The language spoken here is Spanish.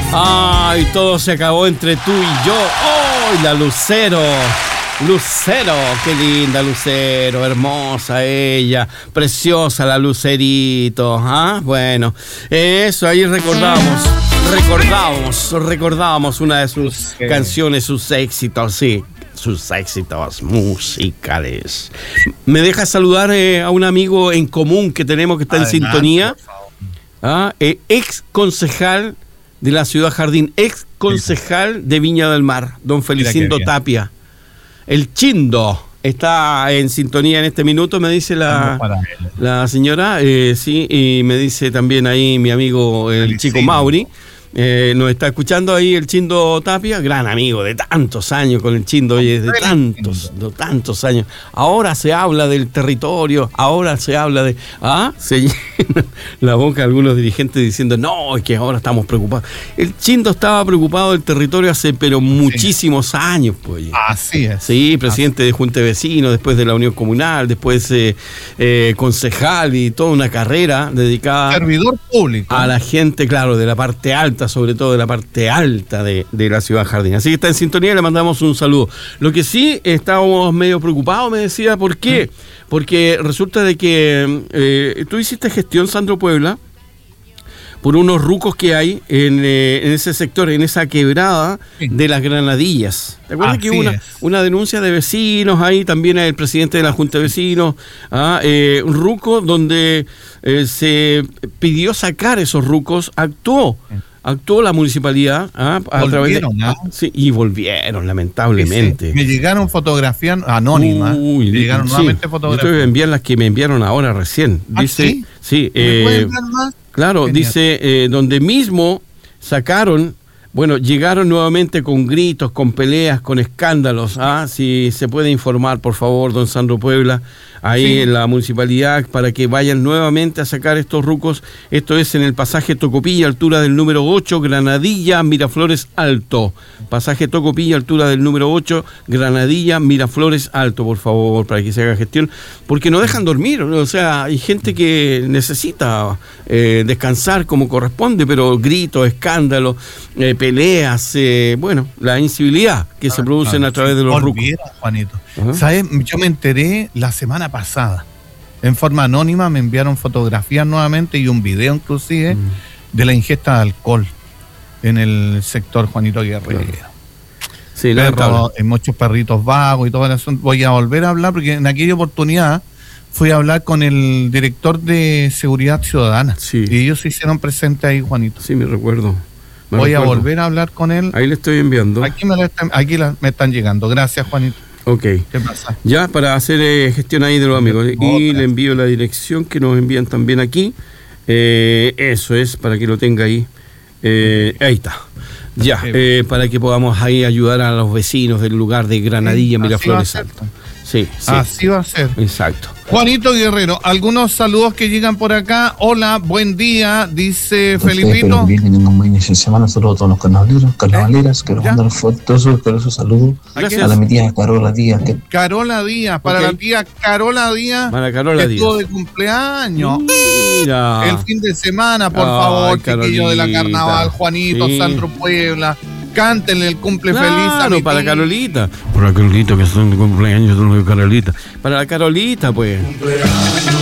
Ay, todo se acabó entre tú y yo. ¡Ay, la Lucero! Lucero, qué linda Lucero, hermosa ella, preciosa la Lucerito, ¿ah? Bueno, eso, ahí recordábamos una de sus canciones, sus éxitos, sí, sus éxitos musicales. ¿Me deja saludar a un amigo en común que tenemos que está en sintonía? ¿Ah? Ex concejal de la Ciudad Jardín, ex concejal de Viña del Mar, don Felicindo Tapia. El Chindo está en sintonía en este minuto, me dice la señora, sí, y me dice también ahí mi amigo el chico Mauri. Nos está escuchando ahí el Chindo Tapia, gran amigo de tantos años con el Chindo, oye, de tantos años. Ahora se habla del territorio, ahora se habla de... se llena la boca algunos dirigentes diciendo, no, es que ahora estamos preocupados. El Chindo estaba preocupado del territorio hace pero muchísimos años, pues. Así es. Sí, presidente de Junta de Vecinos, después de la Unión Comunal, después concejal y toda una carrera dedicada... Servidor público. A la gente, claro, de la parte alta, sobre todo de la parte alta de la Ciudad Jardín. Así que está en sintonía y le mandamos un saludo. Lo que sí, estábamos medio preocupados, me decía, ¿por qué? Porque resulta de que tú hiciste gestión, Sandro Puebla, por unos rucos que hay en ese sector, en esa quebrada de las Granadillas. ¿Te acuerdas que hubo una denuncia de vecinos ahí, también el presidente de la Junta de Vecinos, un ruco donde se pidió sacar esos rucos, actuó la municipalidad a través de... Sí, y volvieron, lamentablemente. Sí. Me llegaron fotografías anónimas. Me llegaron nuevamente fotografías. Yo te voy a enviar las que me enviaron ahora recién. Dice, ¿sí? ¿Me pueden dar más? Claro, genial. Dice, donde mismo sacaron, bueno, llegaron nuevamente con gritos, con peleas, con escándalos. Si se puede informar, por favor, don Sandro Puebla, ahí en la municipalidad, para que vayan nuevamente a sacar estos rucos. Esto es en el pasaje Tocopilla, altura del número 8, Granadilla, Miraflores Alto. Pasaje Tocopilla, altura del número 8, Granadilla, Miraflores Alto, por favor, para que se haga gestión. Porque no dejan dormir, o sea, hay gente que necesita descansar como corresponde, pero gritos, escándalos, peleas, bueno, la incivilidad que se producen a través de los rucos. Juanito. ¿Sabes? Yo me enteré la semana pasada. En forma anónima me enviaron fotografías nuevamente y un video inclusive de la ingesta de alcohol en el sector Juanito Guerrero. Sí, muchos perritos vagos y todo el asunto. Voy a volver a hablar porque en aquella oportunidad fui a hablar con el director de Seguridad Ciudadana. Sí. Y ellos se hicieron presentes ahí, Juanito. Sí, me recuerdo. Voy a volver a hablar con él. Ahí le estoy enviando. Aquí me están llegando. Gracias, Juanito. Ok. ¿Qué pasa? Ya, para hacer gestión ahí de los amigos. Y le envío la dirección que nos envían también aquí. Eso es, para que lo tenga ahí. Ahí está. Ya, para que podamos ahí ayudar a los vecinos del lugar de Granadilla, Miraflores Alto. Sí, así va a ser. Exacto. Juanito Guerrero, algunos saludos que llegan por acá. Hola, buen día, dice Felipito. Bien, tenemos un buen inicio de semana. Saludos a todos los carnavaleras. Quiero mandar un fuertoso saludo a mi tía Carola Díaz. Carola Díaz, para la tía Carola Díaz. Para Carola Díaz. Estuvo de cumpleaños. Mira. El fin de semana, por favor, chiquillo de la carnaval, Juanito, Sandro Puebla. Cántenle el cumple feliz a mi para Carolita. Para Carolita, que son de cumpleaños, Carolita. Para la Carolita, pues.